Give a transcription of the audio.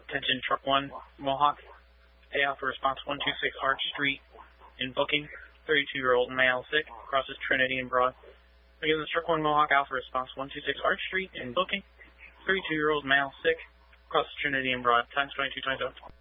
Attention Truck 1, Mohawk. Stay out for response 126 Arch Street in booking. 32-year-old male sick, crosses Trinity and Broad. Again, this Truck 1 Mohawk out for response 126 Arch Street in booking. 32-year-old male sick, crosses Trinity and Broad. Times 22:27.